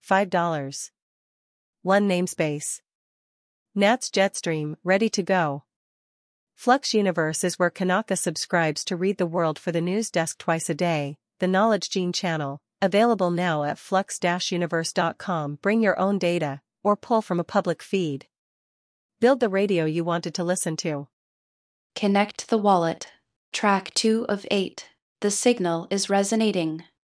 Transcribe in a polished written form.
$5. 1 namespace. Nats Jetstream, ready to go. Flux Universe is where Kanaka subscribes to read the world for the news desk twice a day, the Knowledge Gene channel, available now at flux-universe.com. Bring your own data, or pull from a public feed. Build the radio you wanted to listen to. Connect the wallet. Track 2 of 8. The signal is resonating.